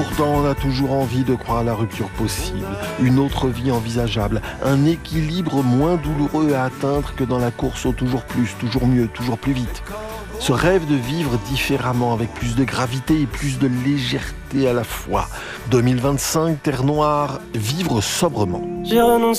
pourtant, on a toujours envie de croire à la rupture possible, une autre vie envisageable, un équilibre moins douloureux à atteindre que dans la course au toujours plus, toujours mieux, toujours plus vite. Ce rêve de vivre différemment, avec plus de gravité et plus de légèreté à la fois. 2025, Terre Noire, vivre sobrement. J'ai renoncé